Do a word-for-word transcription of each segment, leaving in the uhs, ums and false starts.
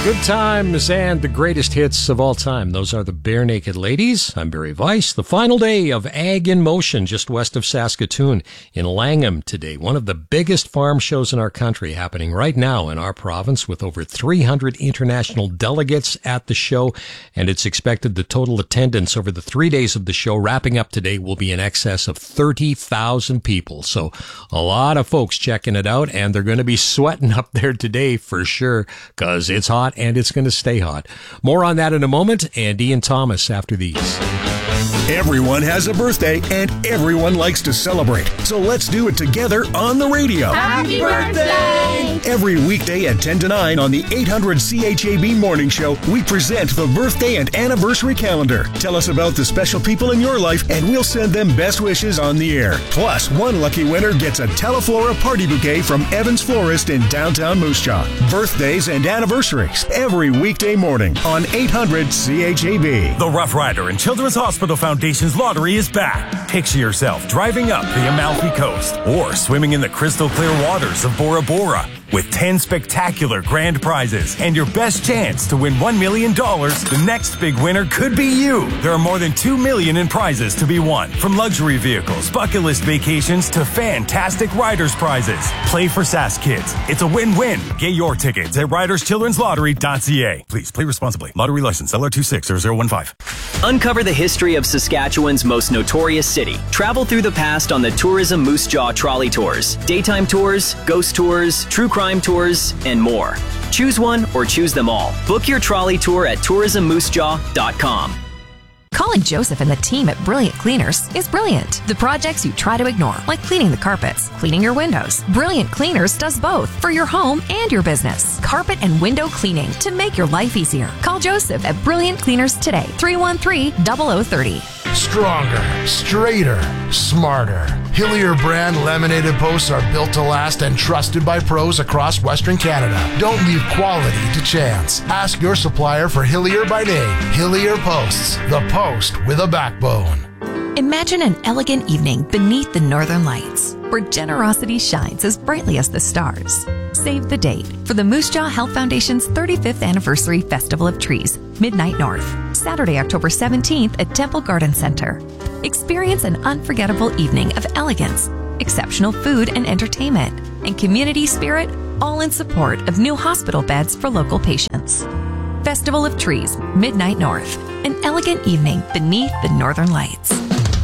Good times and the greatest hits of all time. Those are the Bare Naked Ladies. I'm Barry Weiss. The final day of Ag in Motion just west of Saskatoon in Langham today. One of the biggest farm shows in our country happening right now in our province with over three hundred international delegates at the show. And it's expected the total attendance over the three days of the show wrapping up today will be in excess of thirty thousand people. So a lot of folks checking it out, and they're going to be sweating up there today for sure because it's hot. And it's going to stay hot. More on that in a moment, and Ian Thomas after these. Everyone has a birthday, and everyone likes to celebrate. So let's do it together on the radio. Happy birthday! Every weekday at ten to nine on the eight hundred C H A B Morning Show, we present the birthday and anniversary calendar. Tell us about the special people in your life, and we'll send them best wishes on the air. Plus, one lucky winner gets a Teleflora party bouquet from Evans Florist in downtown Moose Jaw. Birthdays and anniversaries every weekday morning on eight hundred C H A B. The Rough Rider and Children's Hospital Foundation's lottery is back. Picture yourself driving up the Amalfi Coast or swimming in the crystal clear waters of Bora Bora with ten spectacular grand prizes and your best chance to win one million dollars. The next big winner could be you. There are more than two million dollars in prizes to be won, from luxury vehicles, bucket list vacations to fantastic riders prizes. Play for Sask Kids. It's a win-win. Get your tickets at riders children's lottery dot c a. Please play responsibly. Lottery license L R two six zero zero one five. Uncover the history of Saskatchewan's most notorious city. Travel through the past on the Tourism Moose Jaw Trolley Tours. Daytime tours, ghost tours, true crime tours, and more. Choose one or choose them all. Book your trolley tour at tourism moose jaw dot com. Calling Joseph and the team at Brilliant Cleaners is brilliant. The projects you try to ignore, like cleaning the carpets, cleaning your windows. Brilliant Cleaners does both for your home and your business. Carpet and window cleaning to make your life easier. Call Joseph at Brilliant Cleaners today, three one three, zero zero three zero. Stronger, straighter, smarter. Hillier brand laminated posts are built to last and trusted by pros across Western Canada. Don't leave quality to chance. Ask your supplier for Hillier by name. Hillier Posts, the post with a backbone. Imagine an elegant evening beneath the northern lights, where generosity shines as brightly as the stars. Save the date for the Moose Jaw Health Foundation's thirty-fifth Anniversary Festival of Trees, Midnight North, Saturday, October seventeenth at Temple Garden Center. Experience an unforgettable evening of elegance, exceptional food and entertainment, and community spirit, all in support of new hospital beds for local patients. Festival of Trees, Midnight North, an elegant evening beneath the northern lights.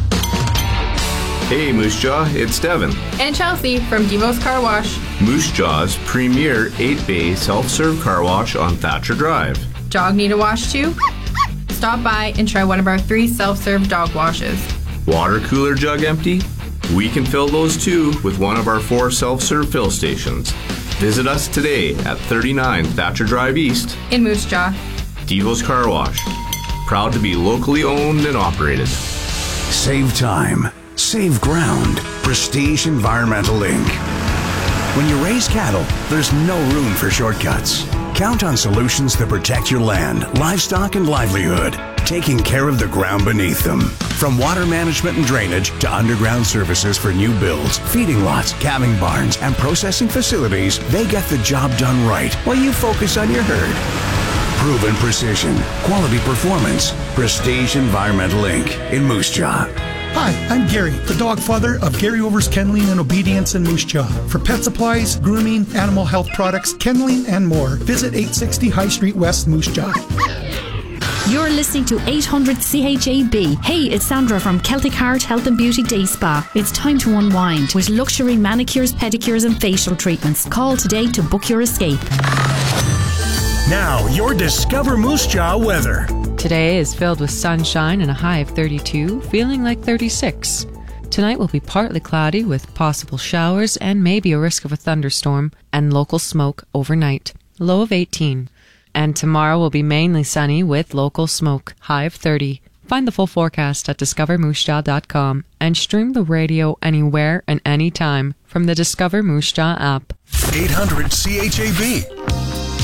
Hey Moose Jaw, it's Devin. And Chelsea from Devo's Car Wash. Moose Jaw's premier eight-bay self-serve car wash on Thatcher Drive. Dog need a wash too? Stop by and try one of our three self-serve dog washes. Water cooler jug empty? We can fill those too with one of our four self-serve fill stations. Visit us today at thirty-nine Thatcher Drive East in Moose Jaw. Devo's Car Wash. Proud to be locally owned and operated. Save time. Save ground. Prestige Environmental Incorporated. When you raise cattle, there's no room for shortcuts. Count on solutions that protect your land, livestock, and livelihood, taking care of the ground beneath them. From water management and drainage to underground services for new builds, feeding lots, calving barns, and processing facilities, they get the job done right while you focus on your herd. Proven precision, quality performance. Prestige Environmental Incorporated in Moose Jaw. Hi, I'm Gary, the dog father of Gary Overs Kenneling and Obedience in Moose Jaw. For pet supplies, grooming, animal health products, kenneling, and more, visit eight sixty High Street West, Moose Jaw. You're listening to eight hundred C H A B. Hey, it's Sandra from Celtic Heart Health and Beauty Day Spa. It's time to unwind with luxury manicures, pedicures, and facial treatments. Call today to book your escape. Now, your Discover Moose Jaw weather. Today is filled with sunshine and a high of thirty-two, feeling like thirty-six. Tonight will be partly cloudy with possible showers and maybe a risk of a thunderstorm and local smoke overnight, low of eighteen. And tomorrow will be mainly sunny with local smoke, high of thirty. Find the full forecast at discover moose jaw dot com and stream the radio anywhere and anytime from the Discover Moose Jaw app. eight hundred C H A B.